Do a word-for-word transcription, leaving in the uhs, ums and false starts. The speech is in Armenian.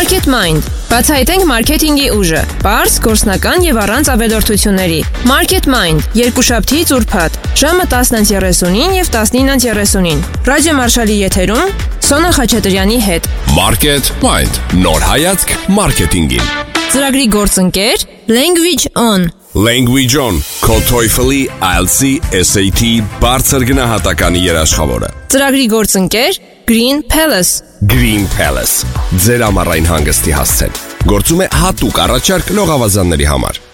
MarketMind. Բացահայտենք մարքեթինգի ուժը։ Պարզ, գործնական եւ առանց ավելորդությունների։ MarketMind. Երկուշաբթի ծուրփաթ։ Ժամը տասնը երեսունին եւ տասնինը երեսունին։ Ռադիո Մարշալի եթերում Սոնա Խաչատրյանի հետ։ MarketMind. Նոր հայացք մարքեթինգին։ Ծրագրի գործընկեր Language On. Language On. Քո TOEFL-ի, I E L T S-ի, S A T բարձր գնահատականի երաշխավորը։ Ծրագրի գործընկեր Green Palace. Green Palace. Ձեր ամառային հանգստի հասցեն։ Գործում է հատուկ առաջարկ լողավազանների համար։